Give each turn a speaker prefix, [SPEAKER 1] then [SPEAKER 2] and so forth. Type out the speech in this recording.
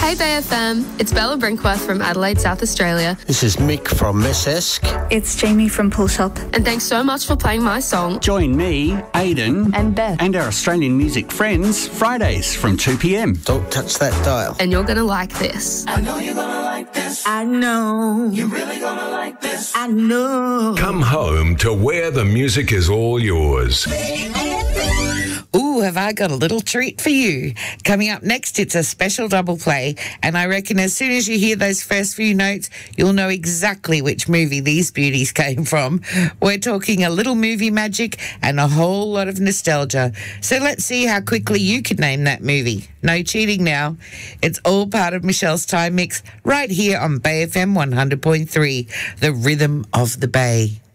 [SPEAKER 1] Hey BFM, it's Bella Brinkworth from Adelaide, South Australia.
[SPEAKER 2] This is Mick from Miss Esk.
[SPEAKER 3] It's Jamie from Pull Shop.
[SPEAKER 1] And thanks so much for playing my song.
[SPEAKER 4] Join me, Aidan,
[SPEAKER 3] And Beth.
[SPEAKER 4] and our Australian music friends Fridays from 2 p.m.
[SPEAKER 2] Don't touch that dial.
[SPEAKER 1] And you're going to like this.
[SPEAKER 5] I know you're gonna like this.
[SPEAKER 6] I know.
[SPEAKER 5] You're really gonna like this.
[SPEAKER 6] I know.
[SPEAKER 7] Come home to where the music is all yours.
[SPEAKER 8] Ooh, have I got a little treat for you. Coming up next, it's a special double play, and I reckon as soon as you hear those first few notes, you'll know exactly which movie these beauties came from. We're talking a little movie magic and a whole lot of nostalgia. So let's see how quickly you can name that movie. No cheating now. It's all part of Michelle's Time Mix right here on Bay FM 100.3, the rhythm of the Bay.